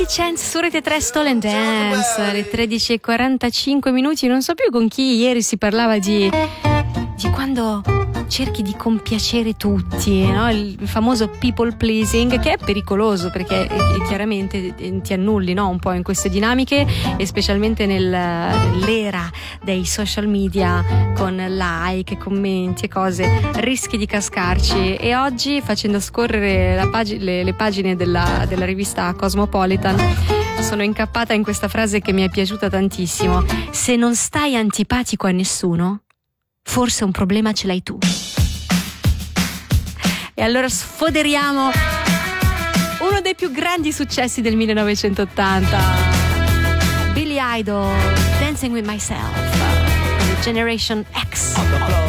50 Cent su Rete 3 Stolen Dance, alle 13:45. Non so più con chi ieri si parlava di quando cerchi di compiacere tutti, no? Il famoso people pleasing, che è pericoloso perché chiaramente ti annulli, no? Un po' in queste dinamiche, e specialmente nell'era dei social media con like, commenti e cose, rischi di cascarci. E oggi, facendo scorrere le pagine della rivista Cosmopolitan, sono incappata in questa frase che mi è piaciuta tantissimo: se non stai antipatico a nessuno, forse un problema ce l'hai tu. E allora sfoderiamo uno dei più grandi successi del 1980, Billy Idol, Dancing with Myself, Generation X.